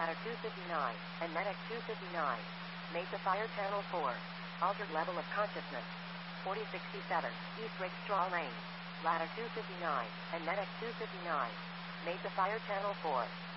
Ladder 259, and Medic 259. Mesa Fire Channel 4. Altered level of consciousness. 4067, East Rakestraw Lane. Ladder 259, and Medic 259. Mesa Fire Channel 4.